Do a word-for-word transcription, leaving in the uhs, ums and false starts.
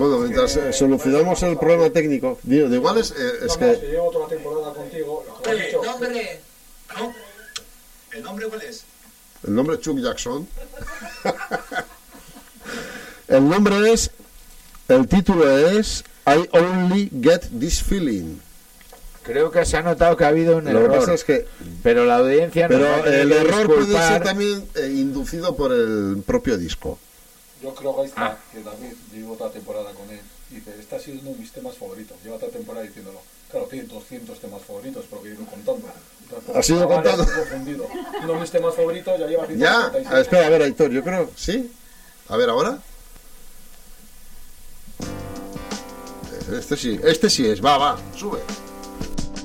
Bueno, mientras eh, solucionamos el problema técnico, digo, de igual es, eh, es no, que... No, si llevo otra temporada contigo... Oye, nombre... ¿No? ¿El nombre cuál es? El nombre es Chuck Jackson. El nombre es... El título es I Only Get This Feeling. Creo que se ha notado que ha habido un Lo error. que pasa es que... Pero la audiencia... nos va a Pero tener el que error puede disculpar. ser también eh, inducido por el propio disco. Yo creo que ahí está, Ah. que David, llevo otra temporada con él. Dice, este ha sido uno de mis temas favoritos. Lleva otra temporada diciéndolo. Claro, tiene doscientos temas favoritos, pero que he ido contando. Entonces, ¿Has ido ahora contando? estoy confundido. Uno de mis temas favoritos ya lleva ciento Ya, setenta y seis. a ver, espera, a ver, Aitor, yo creo... ¿Sí? A ver, ¿ahora? Este sí, este sí es, va, va, sube.